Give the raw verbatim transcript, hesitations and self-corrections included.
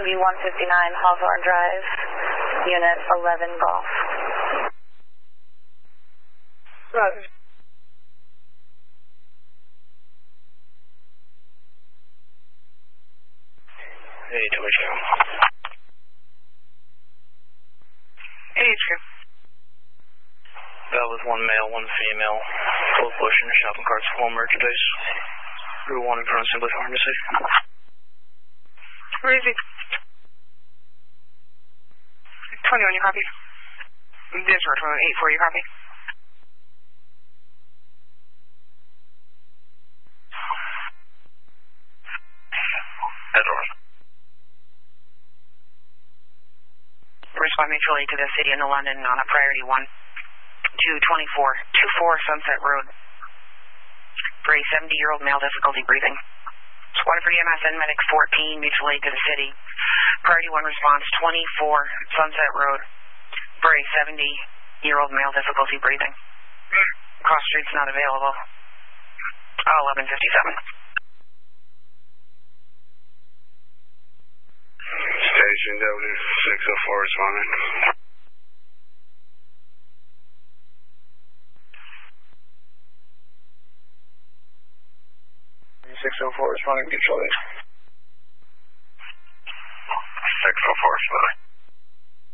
going to be one fifty-nine Hawthorne Drive, Unit eleven Golf. Roger. Hey, H Q. Hey, H Q. That was one male, one female. Both pushing their shopping carts full of merchandise. Route one in front of Simply Pharmacy. Where is he? twenty-one, you copy? This road, eight four, you copy? Edward. Respond mutually to the city of New London on a priority one. two twenty-four, twenty-four Sunset Road. For a seventy-year-old male, difficulty breathing. Squad for E M S and Medic fourteen, mutual aid to the city. Priority one response, twenty-four Sunset Road. For a seventy-year-old male, difficulty breathing. Cross street's not available. eleven fifty-seven. Station W six oh four responding. six oh four responding, mutual aid.